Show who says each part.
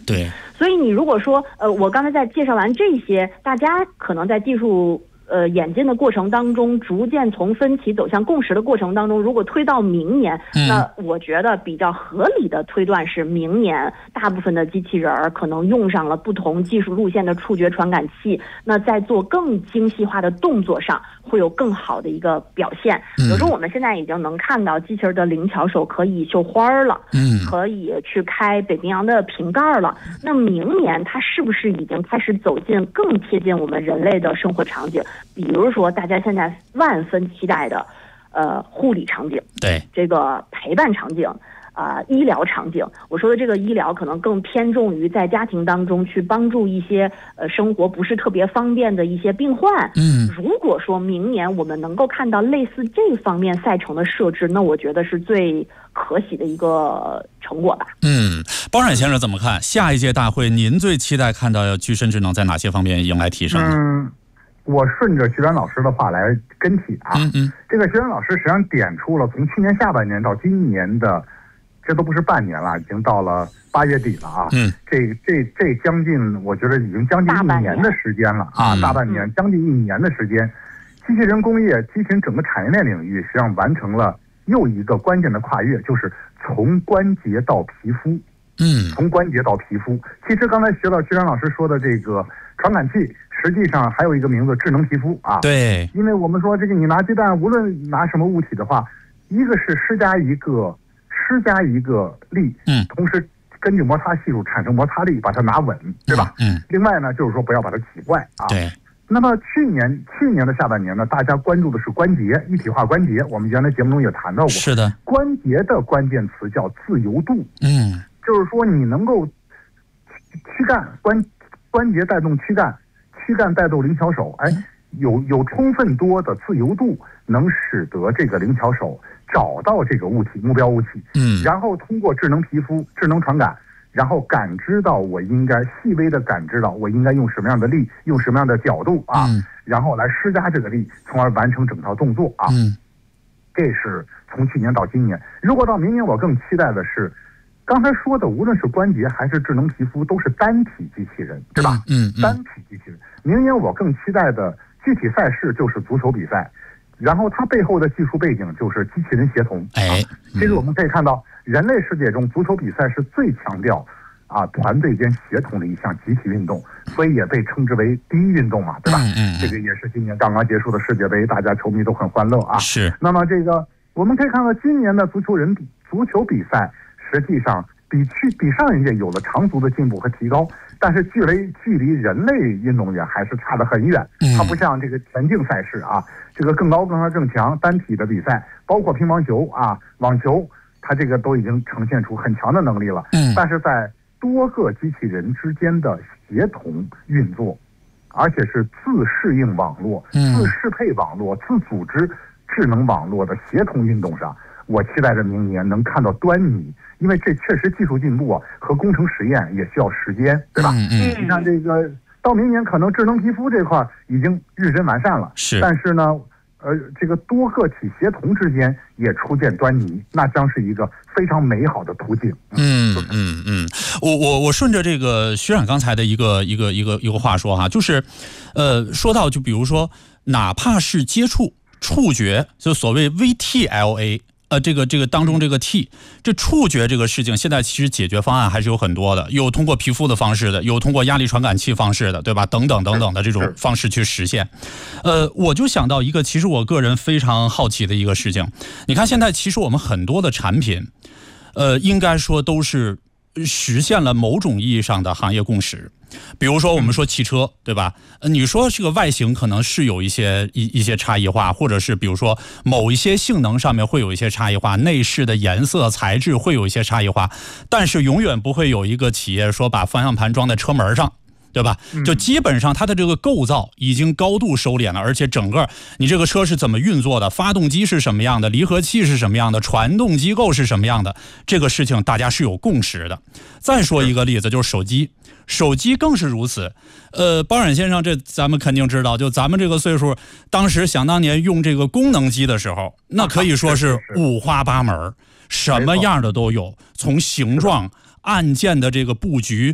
Speaker 1: 对，
Speaker 2: 所以你如果说我刚才在介绍完这些，大家可能在技术演进的过程当中，逐渐从分歧走向共识的过程当中，如果推到明年，那我觉得比较合理的推断是，明年大部分的机器人可能用上了不同技术路线的触觉传感器，那在做更精细化的动作上会有更好的一个表现。比如说我们现在已经能看到机器人的灵巧手可以绣花了，可以去开北冰洋的瓶盖了。那明年它是不是已经开始走进更贴近我们人类的生活场景？比如说大家现在万分期待的护理场景，
Speaker 1: 对，
Speaker 2: 这个陪伴场景，医疗场景。我说的这个医疗可能更偏重于在家庭当中去帮助一些生活不是特别方便的一些病患。如果说明年我们能够看到类似这方面赛程的设置，那我觉得是最可喜的一个成果吧。
Speaker 1: 包冉先生怎么看下一届大会？您最期待看到具身智能在哪些方面迎来提升呢？
Speaker 3: 我顺着徐冉老师的话来跟帖啊。这个徐冉老师实际上点出了从去年下半年到今年的，这都不是半年了，已经到了8月底了啊。这将近，我觉得已经将近1年的时间了啊，大半年，将近1年的时间，机器人工业、机器人整个产业链领域实际上完成了又一个关键的跨越，就是从关节到皮肤。从关节到皮肤。其实刚才徐冉老师说的这个传感器，实际上还有一个名字智能皮肤啊。
Speaker 1: 对，
Speaker 3: 因为我们说这个你拿鸡蛋，无论拿什么物体的话，一个是施加一个力，同时根据摩擦系数产生摩擦力，把它拿稳，对吧？另外呢，就是说不要把它挤坏啊。
Speaker 1: 对。
Speaker 3: 那么去年的下半年呢，大家关注的是关节一体化关节，我们原来节目中也谈到过。
Speaker 1: 是的。
Speaker 3: 关节的关键词叫自由度。就是说你能够躯干关节带动躯干带动灵巧手，有充分多的自由度，能使得这个灵巧手找到这个目标物体，然后通过智能皮肤、智能传感，然后感知到我应该细微的感知到我应该用什么样的力，用什么样的角度啊，然后来施加这个力，从而完成整套动作啊。这是从去年到今年。如果到明年，我更期待的是。刚才说的，无论是关节还是智能皮肤，都是单体机器人，对吧？单体机器人。明年我更期待的具体赛事就是足球比赛，然后它背后的技术背景就是机器人协同。其实我们可以看到，人类世界中足球比赛是最强调团队间协同的一项集体运动，所以也被称之为第一运动嘛，对吧？这个也是今年刚刚结束的世界杯，大家球迷都很欢乐啊。
Speaker 1: 是。
Speaker 3: 那么这个我们可以看到，今年的足球比赛。实际上比上一届有了长足的进步和提高，但是距离人类运动员还是差得很远。它不像这个田径赛事啊，这个更高更快更强单体的比赛，包括乒乓球啊、网球，它这个都已经呈现出很强的能力了。但是在多个机器人之间的协同运作，而且是自适应网络、自适配网络、自组织智能网络的协同运动上，我期待着明年能看到端倪。因为这确实技术进步和工程实验也需要时间，对吧？你看这个到明年可能智能皮肤这块已经日臻完善了，但是呢，这个多个体协同之间也初见端倪，那将是一个非常美好的途径。
Speaker 1: 我顺着这个徐冉刚才的一个话说哈，就是说到就比如说，哪怕是接触触觉，就所谓 VTLA。这个当中这个 T， 这触觉这个事情，现在其实解决方案还是有很多的，有通过皮肤的方式的，有通过压力传感器方式的，对吧？等等的这种方式去实现。我就想到一个，其实我个人非常好奇的一个事情，你看现在其实我们很多的产品，应该说都是实现了某种意义上的行业共识。比如说我们说汽车，对吧？你说这个外形可能是有一些差异化，或者是比如说某一些性能上面会有一些差异化，内饰的颜色材质会有一些差异化，但是永远不会有一个企业说把方向盘装在车门上，对吧？就基本上它的这个构造已经高度收敛了，而且整个你这个车是怎么运作的，发动机是什么样的，离合器是什么样的，传动机构是什么样的，这个事情大家是有共识的。再说一个例子，就是手机更是如此。包冉先生，这咱们肯定知道，就咱们这个岁数，当时想当年用这个功能机的时候，那可以说是五花八门，什么样的都有，从形状、按键的这个布局，